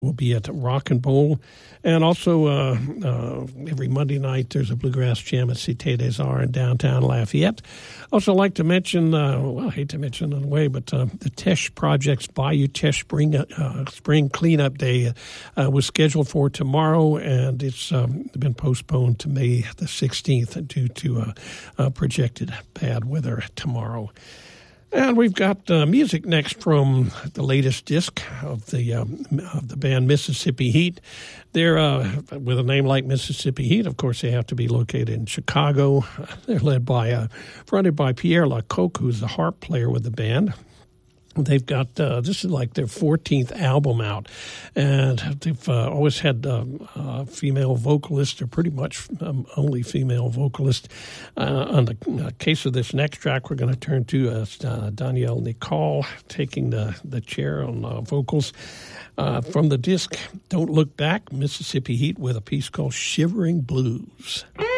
will be at Rock and Bowl. And also every Monday night there's a bluegrass jam at Cité des Arts in downtown Lafayette. Also like to mention, I hate to mention it in a way, but the Tesh Project's Bayou Tesh Spring Cleanup Day was scheduled for tomorrow, and it's been postponed to May the 16th due to projected bad weather tomorrow. And we've got music next from the latest disc of the band Mississippi Heat. They're with a name like Mississippi Heat. Of course, they have to be located in Chicago. They're fronted by Pierre Lacocque, who's the harp player with the band. They've got, this is like their 14th album out, and they've always had female vocalists. They're pretty much only female vocalists. On the case of this next track, we're going to turn to Danielle Nicole taking the chair on vocals. From the disc, Don't Look Back, Mississippi Heat with a piece called Shivering Blues.